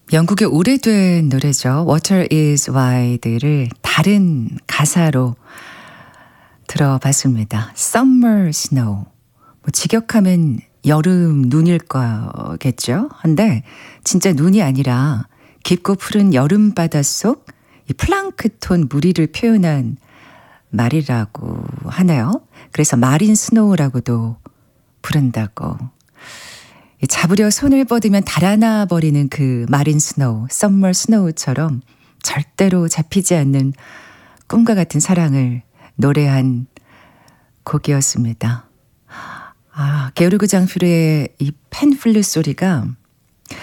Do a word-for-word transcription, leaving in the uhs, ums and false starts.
영국의 오래된 노래죠. Water is Wide를 다른 가사로 들어봤습니다. Summer Snow. 뭐 직역하면 여름 눈일 거겠죠. 근데 진짜 눈이 아니라 깊고 푸른 여름 바다 속 이 플랑크톤 무리를 표현한 말이라고 하네요. 그래서 마린 스노우라고도 부른다고. 잡으려 손을 뻗으면 달아나 버리는 그 마린 스노우, 썸머 스노우처럼 절대로 잡히지 않는 꿈과 같은 사랑을 노래한 곡이었습니다. 아, 게오르그 장필의 이 펜 플룻 소리가